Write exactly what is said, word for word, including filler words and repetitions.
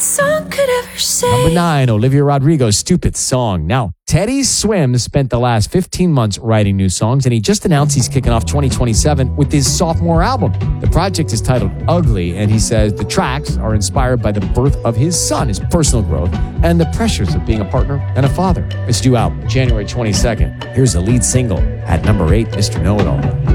song could ever say. Number nine, Olivia Rodrigo's Stupid Song. Now, Teddy Swim spent the last fifteen months writing new songs, and he just announced he's kicking off twenty twenty-seven with his sophomore album. The project is titled Ugly, and he says the tracks are inspired by the birth of his son, his personal growth, and the pressures of being a partner and a father. It's due out January twenty-second. Here's the lead single at number eight, Mister Know-It-All.